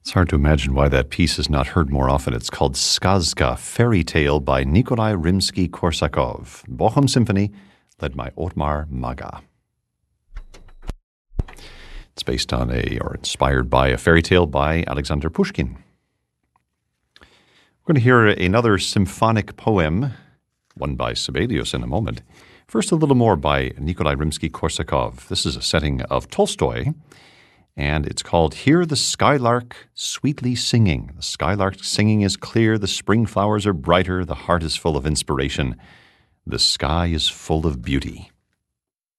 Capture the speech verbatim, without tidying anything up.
It's hard to imagine why that piece is not heard more often. It's called Skazka, Fairy Tale by Nikolai Rimsky-Korsakov. Bochum Symphony, led by Otmar Maga. It's based on a, or inspired by a fairy tale by Alexander Pushkin. We're going to hear another symphonic poem, one by Sibelius in a moment. First, a little more by Nikolai Rimsky-Korsakov. This is a setting of Tolstoy, and it's called Hear the Skylark Sweetly Singing. The skylark singing is clear, the spring flowers are brighter, the heart is full of inspiration, the sky is full of beauty.